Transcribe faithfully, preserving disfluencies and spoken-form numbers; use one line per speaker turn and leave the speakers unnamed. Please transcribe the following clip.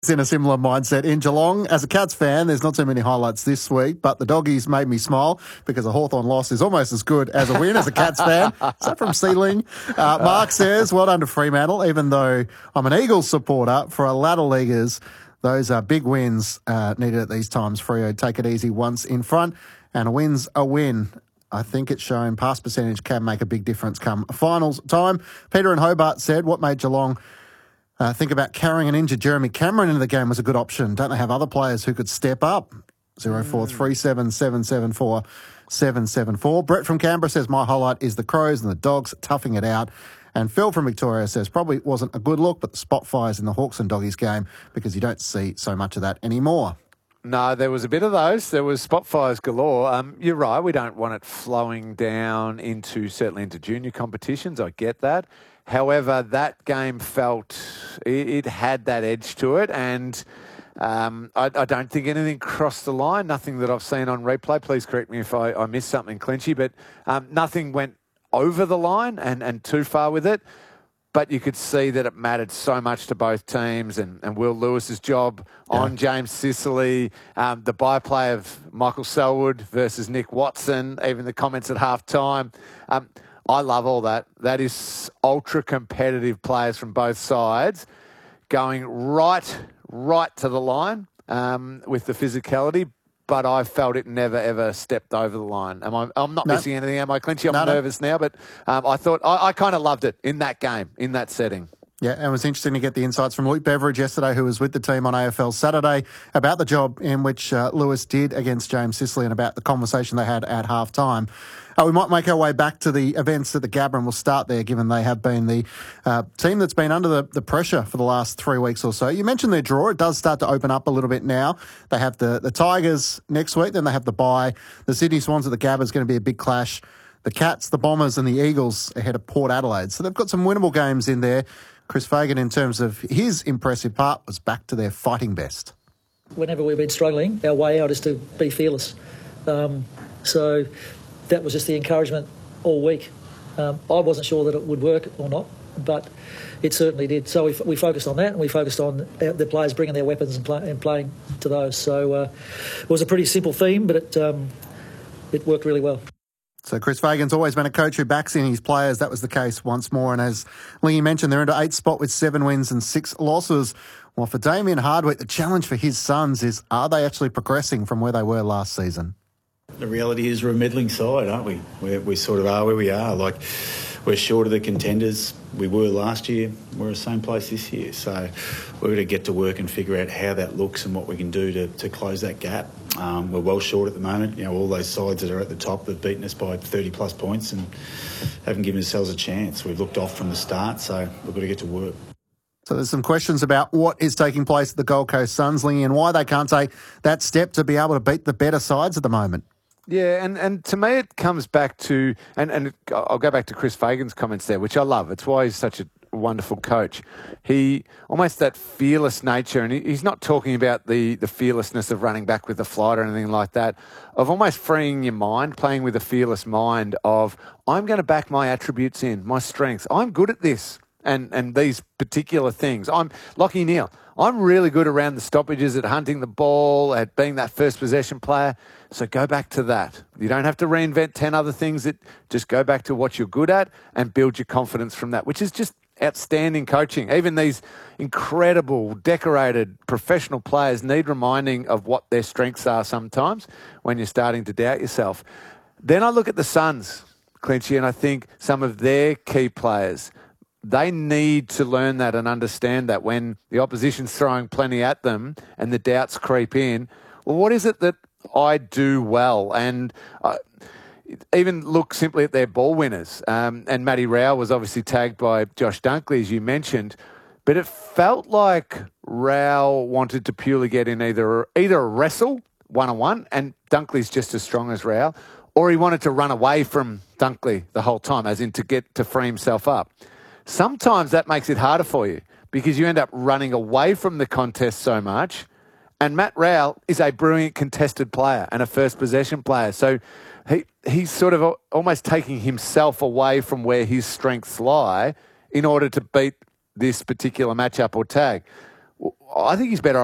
In a similar mindset in Geelong. As a Cats fan, there's not too many highlights this week, but the doggies made me smile because a Hawthorn loss is almost as good as a win as a Cats fan. Is that from Sealing? Uh, Mark says, well done to Fremantle, even though I'm an Eagles supporter. For a ladder leaguers, those are big wins uh, needed at these times. Freo, take it easy once in front, and a win's a win. I think it's shown pass percentage can make a big difference come finals time. Peter in Hobart said, what made Geelong Uh, think about carrying an injured Jeremy Cameron into the game was a good option. Don't they have other players who could step up? zero four three seven seven seven four seven seven four. Brett from Canberra says, my highlight is the Crows and the Dogs toughing it out. And Phil from Victoria says, probably wasn't a good look, but the spot fires in the Hawks and Doggies game because you don't see so much of that anymore.
No, there was a bit of those. There was spot fires galore. Um, you're right. We don't want it flowing down into, certainly into junior competitions. I get that. However, that game felt, it, it had that edge to it, and um, I, I don't think anything crossed the line, nothing that I've seen on replay. Please correct me if I, I missed something, Clinchy, but um, nothing went over the line and, and too far with it. But you could see that it mattered so much to both teams, and, and Will Lewis's job yeah. on James Sicily, um, the byplay of Michael Selwood versus Nick Watson, even the comments at half time. Um, I love all that. That is ultra competitive players from both sides going right, right to the line um, with the physicality. But I felt it never, ever stepped over the line. Am I, I'm not no. missing anything, am I, Clinchy? I'm no, nervous no. now, but um, I thought I, I kind of loved it in that game, in that setting.
Yeah, and it was interesting to get the insights from Luke Beveridge yesterday, who was with the team on A F L Saturday, about the job in which uh, Lewis did against James Sicily and about the conversation they had at half-time. Uh, we might make our way back to the events at the Gabba, and we'll start there, given they have been the uh, team that's been under the, the pressure for the last three weeks or so. You mentioned their draw. It does start to open up a little bit now. They have the, the Tigers next week, then they have the bye. The Sydney Swans at the Gabba is going to be a big clash. The Cats, the Bombers and the Eagles ahead of Port Adelaide. So they've got some winnable games in there. Chris Fagan, in terms of his impressive part, was back to their fighting best.
Whenever we've been struggling, our way out is to be fearless. Um, so that was just the encouragement all week. Um, I wasn't sure that it would work or not, but it certainly did. So we, we focused on that, and we focused on the players bringing their weapons and, play, and playing to those. So uh, it was a pretty simple theme, but it um, it worked really well.
So Chris Fagan's always been a coach who backs in his players. That was the case once more. And as Lingy mentioned, they're into eighth spot with seven wins and six losses. Well, for Damien Hardwick, the challenge for his Suns is, are they actually progressing from where they were last season?
The reality is we're a middling side, aren't we? We're, we sort of are where we are. Like, we're short of the contenders we were last year. We're in the same place this year. So we're going to get to work and figure out how that looks and what we can do to, to close that gap. Um, we're well short at the moment. You know, all those sides that are at the top have beaten us by thirty plus points and haven't given ourselves a chance. We've looked off from the start, so we've got to get to work.
So there's some questions about what is taking place at the Gold Coast Suns, Lingy, and why they can't take that step to be able to beat the better sides at the moment.
Yeah, and, and to me it comes back to, and, and I'll go back to Chris Fagan's comments there, which I love. It's why he's such a wonderful coach. He, almost that fearless nature, and he, he's not talking about the, the fearlessness of running back with the flight or anything like that, of almost freeing your mind, playing with a fearless mind of, I'm going to back my attributes in, my strengths. I'm good at this and, and these particular things. I'm Lachie Neale. I'm really good around the stoppages, at hunting the ball, at being that first possession player. So go back to that. You don't have to reinvent ten other things. That just go back to what you're good at and build your confidence from that, which is just outstanding coaching. Even these incredible, decorated, professional players need reminding of what their strengths are sometimes when you're starting to doubt yourself. Then I look at the Suns, Clinchy, and I think some of their key players, they need to learn that and understand that when the opposition's throwing plenty at them and the doubts creep in, well, what is it that I do well? And uh, even look simply at their ball winners. Um, and Matty Rowell was obviously tagged by Josh Dunkley, as you mentioned, but it felt like Rowell wanted to purely get in either, either a wrestle, one-on-one, and Dunkley's just as strong as Rowell, or he wanted to run away from Dunkley the whole time, as in to get to free himself up. Sometimes that makes it harder for you because you end up running away from the contest so much. And Matt Rowell is a brilliant contested player and a first possession player. So he he's sort of almost taking himself away from where his strengths lie in order to beat this particular matchup or tag. I think he's better